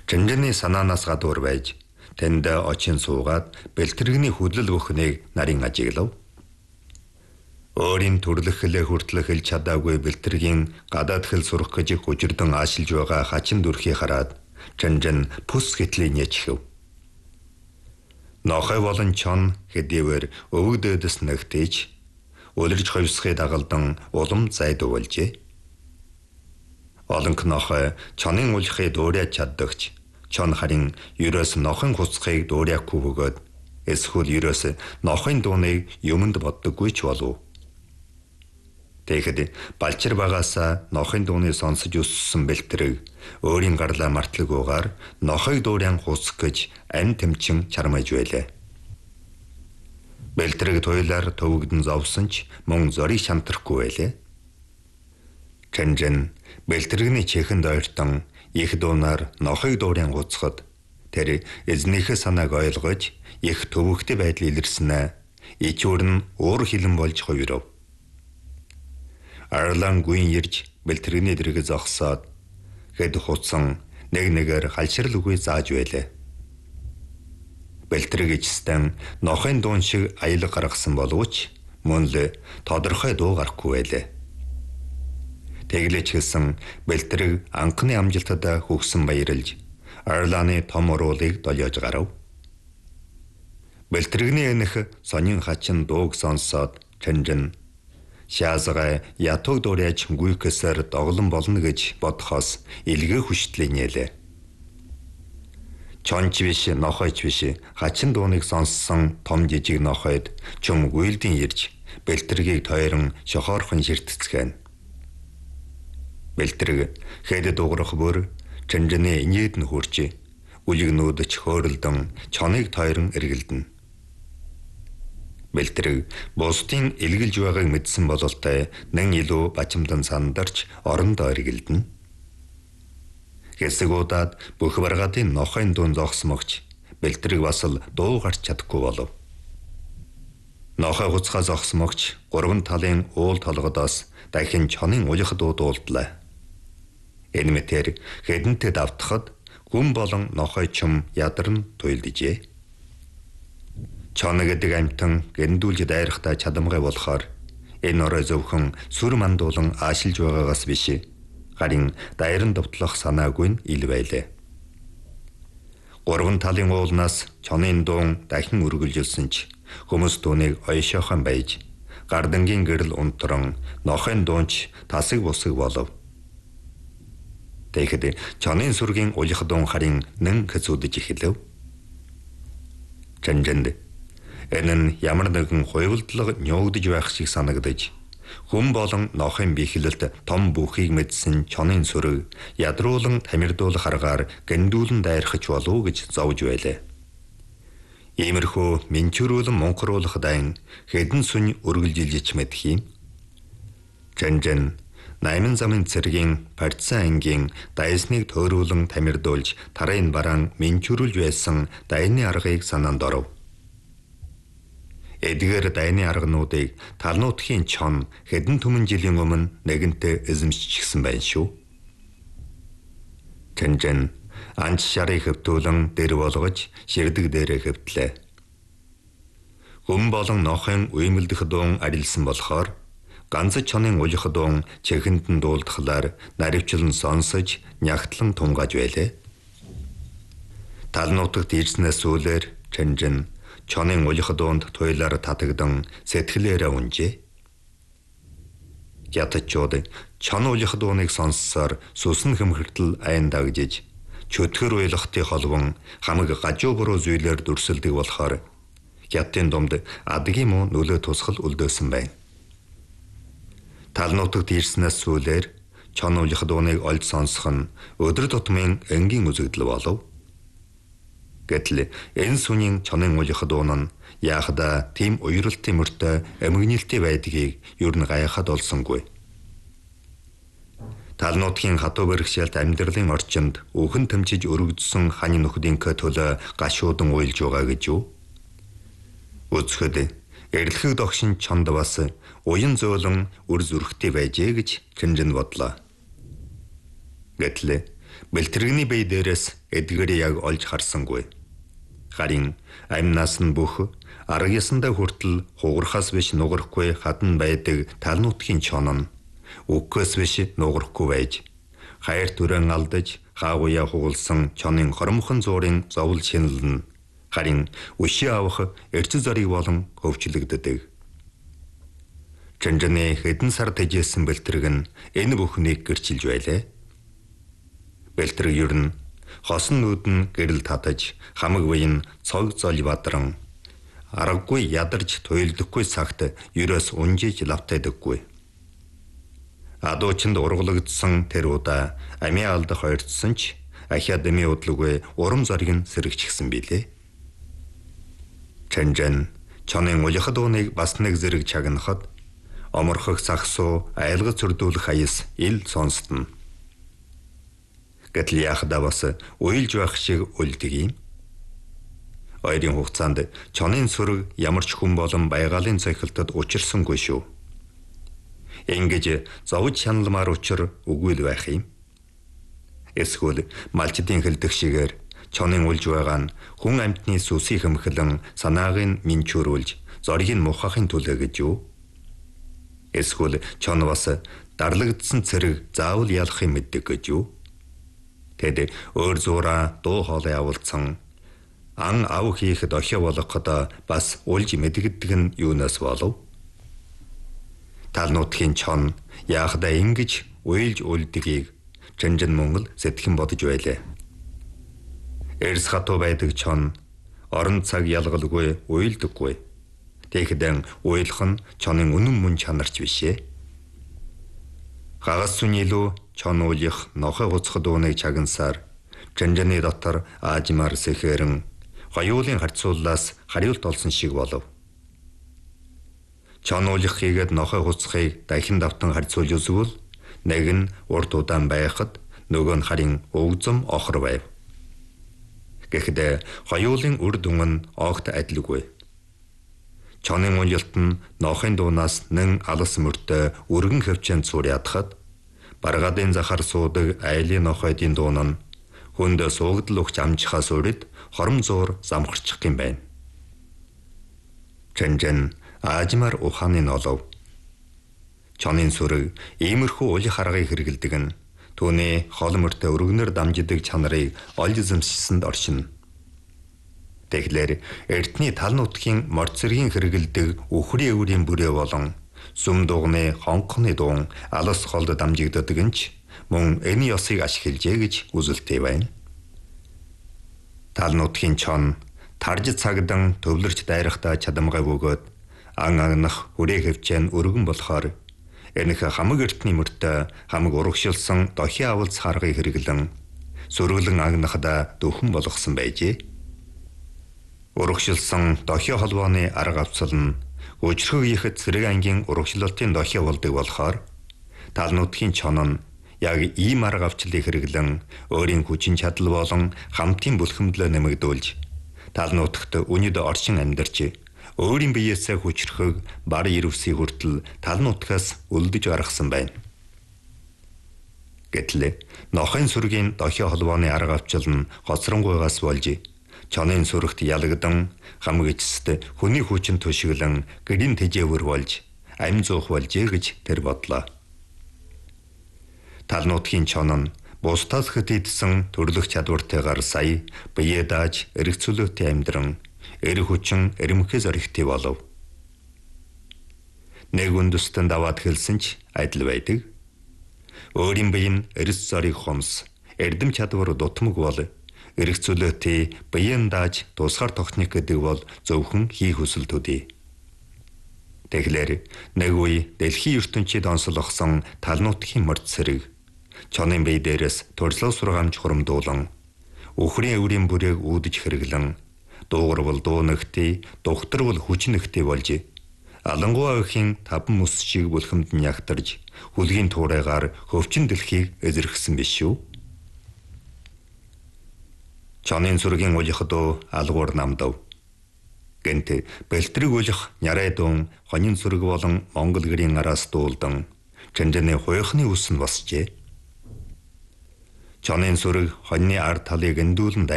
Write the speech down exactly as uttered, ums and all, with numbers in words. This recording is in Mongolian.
Чанжаны санаанаас гадуур байж тэнд очин суугаад бэлтгэрний хөдлөл бүхнийг нарийн ажиглав. Өөрийн төрөлхлөө хүртэл хэлж чадаагүй бэлтэргийн гадаад хэл сурах гэж хүчирдэн аашилж байгаа хачин дүрхийг хараад Чанжан пүс гэтлээ нэчхэв. Нохой болон чон хэдийвэр өвөгдөөдөс нэгтэж улирж ховсхыг дагалдан улам зайд өвөлжээ. Олонх нохой чонын улхыг дуурайж чаддагч чон харин ерөөс нохын хуцхыг дуурайхгүй бөгөөд эсвэл ерөөс нохын дууныг юмд боддоггүй ч болов. Тэгэхэд балчир багаасаа нохын дууны сонсож өссөн бэлтрэг өөрийн гарлаа мартлagуугаар нохыг дуурайан хуцах гэж ань тэмчин чармайж байлаа. Бэлтрэг туйлаар төвөгдөн зовсон ч мөн зориг шантрахгүй байлаа. Чанжан бэлтрэгний чихэнд ойртон их дуунаар нохыг дуурайан хуцахад тэр эзнийхээ санааг ойлгож их төвөгтэй байдал илэрснэ. Ичүүр нь өөр хилэн болж хувирав. Арлан гүйн ирж бэлтрэгний дэрэг зогсоод хэд хуцсан нэг нэгээр халшрал үгүй зааж байлаа. Бэлтрэг ичстэн нохын дуун шиг аялга гаргасан боловч мөн л тодорхой дуу гарахгүй байлаа. Тэглэж хэлсэн бэлтрэг анхны амжилтад хөгсөн баярлж Арланы том уруулыг долоож гарав. Бэлтрэгний энэх сонин хачин дууг сонсоод Чанжан шаазгаа ятог дуурайж гүйкэсээр доглон болно гэж бодхоос илгээ хүчтлээ нээлээ. Чонч биш, нохойч биш, хачин дууныг сонссон том жижиг нохойд чөм гүйлдэн ирж бэлтрэгийг тойрон шохоорхон ширтцгэн. Бэлтрэг хэд дуурах бүр Чанжаны инээд нь хурж үлгнүүдч хөөрөлдөн чоныг тойрон эргэлдэн. Бэлтрэг бусдын илгэлж байгааг мэдсэн бололтой нэн илүү бачимдан сандарч орондоо эргэлдэн. Хэсэг удаад бүх баргадын нохойн дуун зогсмогч бэлтрэг бас л дуу гарч чадахгүй болов. Нохой хуцгаа зогсмогч гурван талын уул толгодоос дахин чонын улих дуу дуулдлаа. Энэ мэтэр хэдэнтэй давтахад гүн болон нохой чум ядарн туйлджээ. Чон гэдэг амтан гэндүүлж дайрахтаа чадамгай болохоор энэ орой зөвхөн сүр мандуулан аашилж байгаагаас биш харин дайран довтлох санаагүй нь ил байлаа. Гурван талын уулнаас чонын дуун дахин үргэлжилсэн ч хүмүүс дуунийг ойшоохон байж гардангийн гэрэл унтран нохын дуунч тасаг бусаг болов. Тэгэхэд чонын сүргийн улих дуун харин нэн хэцүүдэж эхэлв. Чанжанд энэ нь ямар нэгэн хувилдлага нёогдож байх шиг санагдаж хүн болон нохын бихлэлт том бүхийг мэдсэн чонын сүрэг ядруулан тамирдуулах аргаар гэндүүлэн дайрхаж болов гэж зовж байлаа. Иймэрхүү менчүүрүүлэн монхруулах дайн хэдэн сүнь үргэлжилж мэдх юм. Чанжан найман замын цэргийн партизан ангийн дайсныг төөрүүлэн тамирдуулж тарайн бараан менчүүрүүлж байсан дайны аргыг санаанд оров. Эдгээр дайны аргануудыг талнуудхийн чон хэдэн түмэн жилийн өмнө нэгэнтээ эзэмшчихсэн байна шүү. Чанжан анч шарыг хөвтүүлэн дэр болгож ширдэг дээрээ хөвтлээ. Хүн болон нохын уймэлдэх дуун арилсан болохоор ганц чонын улих дуун чихэнд нь дуулдахлаар наривчлан сонсож нягтлан тунгааж байлаа. Талнуудад ирснээс сүүлээр Чанжан чонын улих дуунд туйлаар татагдан сэтгэлээрээ унжээ. Ятачууд чон улих дууныг сонссоор сүсэн хөмхөртөл айн дагжиж чөтгөр уйлахтын холбон хамаг гажуу буруу зүйлээр дүрсэлдэг болохоор ятын домд адгийн муу нөлөө тусгал үлдээсэн байна. Талнуудад ирснээс сүүлээр чон улих дууныг олж сонсох нь өдөр тутмын энгийн үзэгдэл болов. Гэтэл энэ сүнийн чонын улих дуун нь яахда тийм уйралтын мөртөө эмгэнэлтэй байдгийг юу н гайхаад олсонгүй. Талнуудын хатуу бэрхшээлт амьдралын орчинд өхөн тэмчиж өргөдсөн хань нөхдийнхөө төлөө гашуудан уйлж байгаа гэж юу? Өцөхөд эрлэхэг догшин чонд бас уян зөөлөн үр зүрхтэй байжээ гэж Чанжан бодлоо. Гэтэл Бэлтрэгний бие дээрээс эдгээрээ яг олж харсангүй. Харин амнаас нь бүх арга ясандаа хүртэл хугарахаас биш нугарахгүй хатан байдаг тал нутгийн чон нь үгээс биш нугарахгүй байж хайр түрэн алдаж хаагуяа хугалсан чонын хормхон зуурын зовл шинэлнэ. Харин өшөө авах эрчил зарыг болон хөвчлөгддөг. Чанжаны хэдэн сар тэжээсэн бэлтрэг нь энэ бүхнийг гэрчилж байлаа. Бэлтрэг ер нь хосон нүд нь гэрэл татаж хамаг бие нь цог зол бадран аргагүй ядарч туйлдахгүй цагт ерөөс унжиж лавтайдаггүй. Адуучинд ургалгдсан тэр удаа амиа алдах ойртсон ч ахиад эми удлгүй урам зориг нь сэрэгчсэн билээ. Чанжан чонын улихад ууныг бас нэг зэрэг чагнахад оморхох сахсуу айлгаж зөрдүүлэх аяс ил сонсдно. Гэтэл яахдаа бас уйлж байх шиг үлдэг юм. Ойрын хугацаанд чонын сүрэг ямар ч хүн болон байгалийн цохилтод учирсангүй шүү. Ингэж зовж шаналмаар учир үгүй л байх юм. Эсвэл малчдын хэлдэг шигээр чонын үлж байгаа нь хүн амьтны сүсийг хэмхлэн санааг нь минчүүрүүлж зориг нь мухахын төлөө гэж юу? Эсвэл чон бас дарлагдсан цэрэг заавал ялах юм мэддэг гэж юу? Тэд өөр зураа дуу хоолой авалцсан ан ав хийхэд охио болгоход бас улж мэдгддэг нь юунаас болов? Тал нутгийн чон яахдаа ингэж уйлж үлдгийг Чанжан Монгол сэтгэн бодож байлаа. Эрс хатуу байдаг чон орон цаг ялгалгүй уйлдаггүй. Тэгэхдээ уйлах нь чонын үнэн мөн чанарч бишээ. Хагас сүний лөө чон уйлах нохой гоцход ууныг чагнасаар Чанжаны дотор аажмаар сэхэрэн хоёулын харьцууллаас хариулт олсон шиг болов. Чон уйлах хийгээд нохой гоцхыг дахин давтан харьцуулж үзвэл нэг нь урд удаан байхад нөгөө нь харин өвзөм охор байв. Гэхдээ хоёулын үр дүн нь огт адилгүй. Чонын уйлалт нь нохойн дуунаас нэн алс мөртөө өргөн хөвчөнд сур ядахад баргадын захар суудаг айлын нохойдын дуун нь хүнд суугдал өгч амжихаас урд хором зуур замхарчих юм байна. Чанжан аажмаар ухааны нолов. Чонын сүрэг иймэрхүү улих аргыг хэрэгэлдэг нь түүний хол мөртөө өргөнөр дамждаг чанарыг олж эзэмшсэнд оршино. Тэгэхээр эртний тал нутгийн морд цэргийн хэрэгэлдэг үхрийн өврийн бүрээ болон сүм дугны хонхны дуун алс холд дамжигддаг нь ч мөн энэ ёсыг ашиглажээ гэж үзэлтэй байна. Тал нутгийн чон тарж цагдан төвлөрч дайрахтаа чадамгай бөгөөд ан агнах хүрээ хөвчэн өргөн болохоор энэх хамаг эртний мөртөө хамаг урагшилсан дохи авалц харгыг хэрэглэн сөрөглөн агнахда дөхөн болгосон байжээ. Урагшилсан дохи холбооны арга авцал нь өчрхөг ихэд цэрэг ангийн урагшлалтын дохи болдог болохоор тал нутгийн чон нь яг ийм арга авчлыг хэрэглэн өөрийн хүчин чадал болон хамтын бүлхэмдлээ нэмэгдүүлж тал нутагт үнэд оршин амьдарч өөрийн биеэсээ хүчрхөг бар ирвсийн хүртэл тал нутгаас үлдэж гаргасан байна. Гэтэл нохойн сүргийн дохи холбооны арга авчил нь хоцронгуйгаас болж чонын сүрэгт ялгдан хамаг эцэст хүний хүчин төшиглэн гэрийн тэжээвэр болж амь зуух болжээ гэж тэр бодлоо. Тал нутгийн чон нь бусдаас хөтөйдсөн төрлөх чадвартайгаар сая бие дааж эргэцүүлэлттэй амьдран эр хүчин эрмэхээс орхитой болов. Нэг үндэстэн даваад хэлсэн ч адил байдаг. Өөрийн бие нь эрс зориг хомс, эрдэм чадвар дутмаг бол эргэцүүлэлтий биеэн дааж тусгаар техник гэдэг бол зөвхөн хийх хүсэл төдий. Тэгэхээр нэг үе дэлхийн ертөнцид онцлогсон тал нутгийн морд цэрэг чонын бие дээрээс төрслөө сургаамж хурамдуулан үхрийн өврийн бүрээг үүдэж хэрэглэн дуугарвал дуунагтий, духтарвал хүчнэгтэй болж алангуй өхийн таван мөс шиг бүлхэмд нь ягтарж хүлгийн туурайгаар хөвчин дэлхийг эзэрхсэн биш шүү. Чонын сүргийн улихдоо алгуур намдав. Гэнт бэлтрэг улих нярай дуун хонин сүрэг болон Монгол гэрийн араас дуулдан Чанжаны хуйхны үс нь босжээ. Чонын сүрэг хоньны ард талыг эндүүлэн